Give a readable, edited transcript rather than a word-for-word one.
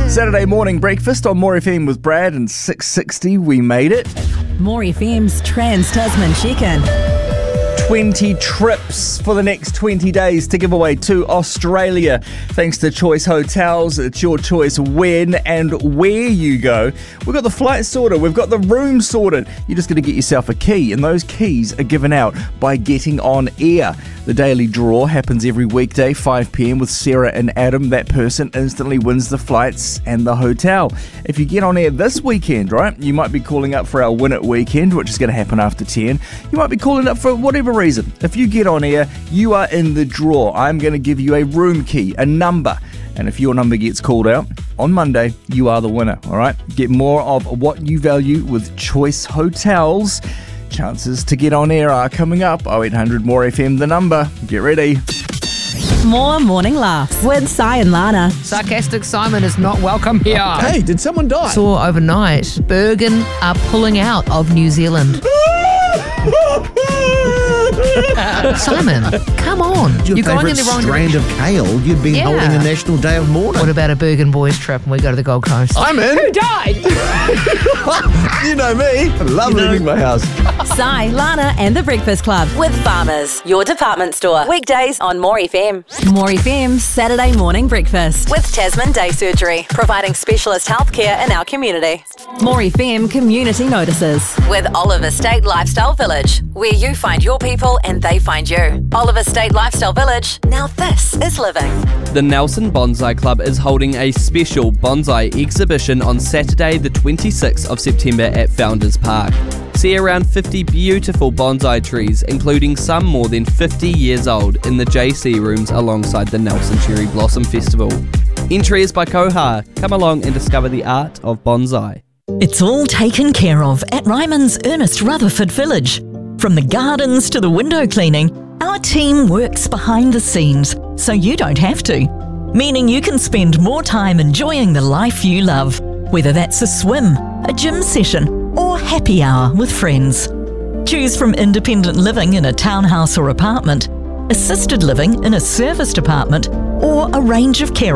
Saturday morning breakfast on More FM with Brad and 660. We made it. More FM's Trans-Tasman Check-In. 20 trips for the next 20 days to give away to Australia. Thanks to Choice Hotels. It's your choice when and where you go. We've got the flight sorted. We've got the room sorted. You're just going to get yourself a key, and those keys are given out by getting on air. The daily draw happens every weekday, 5 p.m. with Sarah and Adam. That person instantly wins the flights and the hotel. If you get on air this weekend, right, you might be calling up for our Win It weekend, which is going to happen after 10. You might be calling up for whatever reason. If you get on air, you are in the draw. I'm going to give you a room key, a number. And if your number gets called out on Monday, you are the winner, all right? Get more of what you value with Choice Hotels. Chances to get on air are coming up. 0800 More FM, the number. Get ready. More morning laughs with Si and Lana. Sarcastic Simon is not welcome here. Hey, did someone die? Saw overnight, Bergen are pulling out of New Zealand. Simon, come on. Your You're going in the wrong strand direction. of kale. You'd been Yeah. holding a National Day of Mourning. What about a Bergen boys trip and we go to the Gold Coast? I'm in. Who died? You know me. I love leaving my house. Si, Lana and the Breakfast Club with Farmers, your department store. Weekdays on More FM. More FM's Saturday morning breakfast with Tasman Day Surgery, providing specialist healthcare in our community. More FM community notices with Oliver State Lifestyle Village, where you find your people and they find you. Oliver State Lifestyle Village. Now this is living. The Nelson Bonsai Club is holding a special bonsai exhibition on Saturday the 26th of September at Founders Park. See around 50 beautiful bonsai trees, including some more than 50 years old, in the JC rooms alongside the Nelson Cherry Blossom Festival. Entry is by Koha. Come along and discover the art of bonsai. It's all taken care of at Ryman's Ernest Rutherford Village. From the gardens to the window cleaning, our team works behind the scenes so you don't have to. Meaning you can spend more time enjoying the life you love, whether that's a swim, a gym session, or happy hour with friends. Choose from independent living in a townhouse or apartment, assisted living in a serviced apartment, or a range of care